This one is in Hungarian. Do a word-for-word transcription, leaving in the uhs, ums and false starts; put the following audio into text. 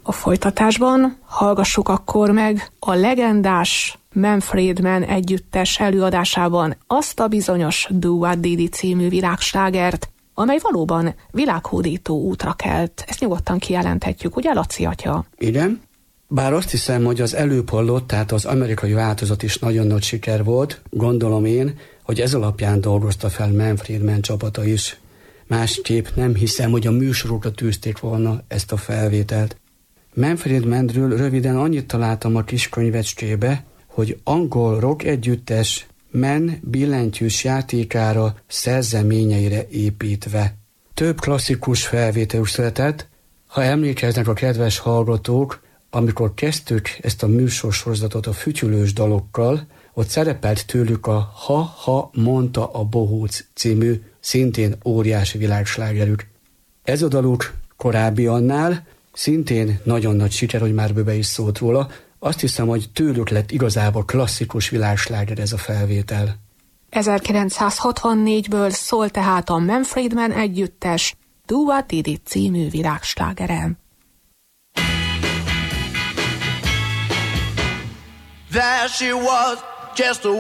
A folytatásban hallgassuk akkor meg a legendás Manfred Mann együttes előadásában azt a bizonyos Do What Didi című világslágert, amely valóban világhódító útra kelt. Ezt nyugodtan kijelenthetjük, ugye, Laci atya? Igen. Bár azt hiszem, hogy az előbb hallott, tehát az amerikai változat is nagyon nagy siker volt, gondolom én, hogy ez alapján dolgozta fel Manfred Mann csapata is. Másképp nem hiszem, hogy a műsorokra tűzték volna ezt a felvételt. Manfred Mannről röviden annyit találtam a kis könyvecskébe, hogy angol rock együttes Mann billentyűs játékára, szerzeményeire építve. Több klasszikus felvétel született. Ha emlékeznek a kedves hallgatók, amikor kezdtük ezt a műsorsorozatot a fütyülős dalokkal, ott szerepelt tőlük a Ha-ha mondta a bohóc című, szintén óriási világslágerük. Ez a daluk korábbi annál, szintén nagyon nagy siker, hogy már bőve is szólt róla. Azt hiszem, hogy tőlük lett igazából klasszikus világsláger ez a felvétel. ezerkilencszázhatvannégből szól tehát a Manfred Mann együttes Do What Didi című világslágere. There she was, just a